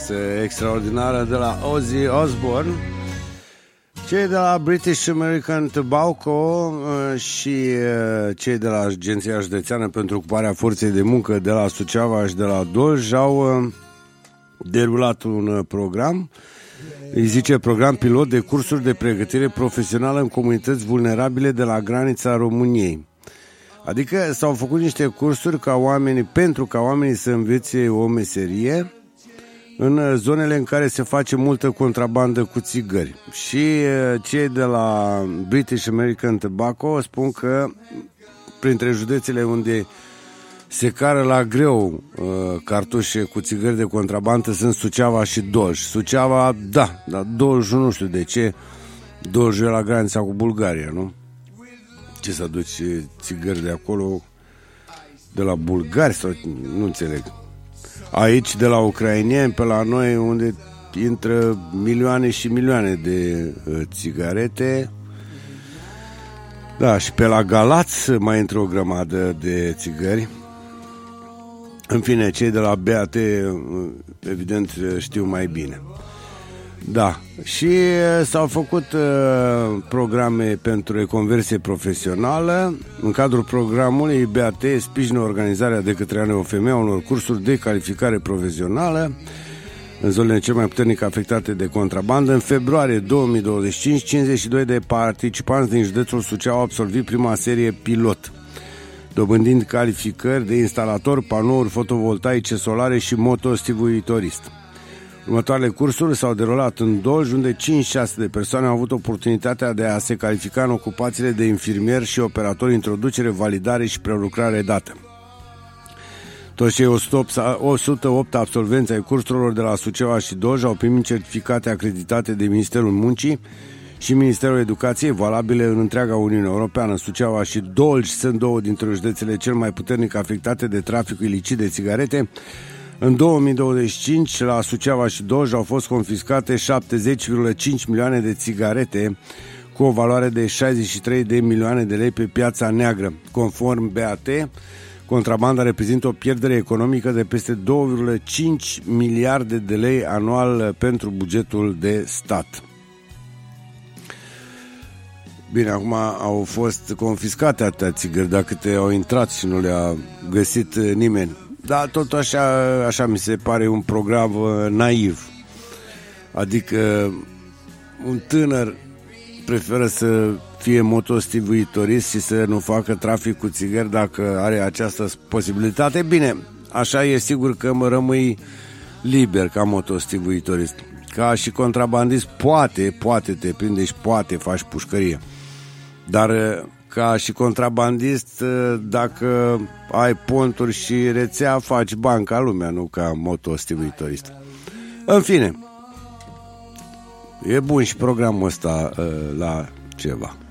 extraordinară de la Ozzy Osbourne. Cei de la British American Tobacco și cei de la Agenția Județeană pentru Ocuparea Forței de Muncă de la Suceava și de la Dolj au derulat un program, îi zice program pilot de cursuri de pregătire profesională în comunități vulnerabile de la granița României. Adică s-au făcut niște cursuri pentru ca oamenii să învețe o meserie în zonele în care se face multă contrabandă cu țigări. Și cei de la British American Tobacco spun că printre județele unde se cară la greu cartușe cu țigări de contrabandă sunt Suceava și Dolj. Suceava, da, dar Dolj nu știu de ce. Dolj e la granița cu Bulgaria, nu? Ce să aduci țigări de acolo, de la bulgari sau nu înțeleg. Aici de la ucrainieni pe la noi unde intră milioane și milioane de țigarete. Da, și pe la Galați mai intră o grămadă de țigări. În fine, cei de la BAT evident știu mai bine. Da, și s-au făcut programe pentru reconversie profesională. În cadrul programului BAT sprijină organizarea de către ANOFM a unor cursuri de calificare profesională în zonele cel mai puternic afectate de contrabandă. În februarie 2025, 52 de participanți din județul Suceava au absolvit prima serie pilot, dobândind calificări de instalator, panouri fotovoltaice solare și motostivuitorist. Următoarele cursuri s-au derulat în Dolj, unde 5-6 de persoane au avut oportunitatea de a se califica în ocupațiile de infirmier și operator, introducere, validare și prelucrare dată. Toți cei 108 absolvenți ai cursurilor de la Suceava și Dolj au primit certificate acreditate de Ministerul Muncii și Ministerul Educației, valabile în întreaga Uniune Europeană. Suceava și Dolj sunt două dintre județele cel mai puternic afectate de traficul ilicit de țigarete. În 2025, la Suceava și Dolj au fost confiscate 70,5 milioane de țigarete cu o valoare de 63 de milioane de lei pe piața neagră. Conform BAT, contrabanda reprezintă o pierdere economică de peste 2,5 miliarde de lei anual pentru bugetul de stat. Bine, acum au fost confiscate atâtea țigări, dacă câte au intrat și nu le-a găsit nimeni. Dar tot așa mi se pare un program naiv. Adică un tânăr preferă să fie motostivuitorist și să nu facă trafic cu țigări dacă are această posibilitate. Bine, așa e sigur că mă rămâi liber ca motostivuitorist. Ca și contrabandist poate te prinde și poate faci pușcărie. Dar ca și contrabandist, dacă ai ponturi și rețea, faci bani ca lumea, nu ca motostivuitorist. În fine, e bun și programul ăsta la ceva.